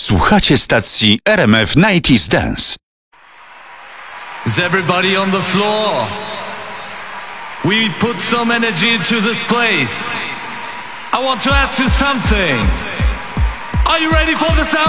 Słuchacie stacji RMF 90s Dance. Is everybody on the floor? We put some energy into this place. I want to ask you something. Are you ready for the sound?